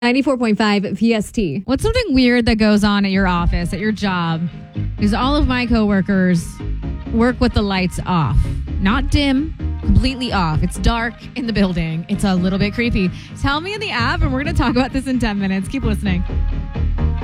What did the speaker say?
94.5 PST. What's something weird that goes on at your office, at your job? Because all of my coworkers work with the lights off. Not dim, completely off. It's dark in the building. It's a little bit creepy. Tell me in the app, and we're going to talk about this in 10 minutes. Keep listening.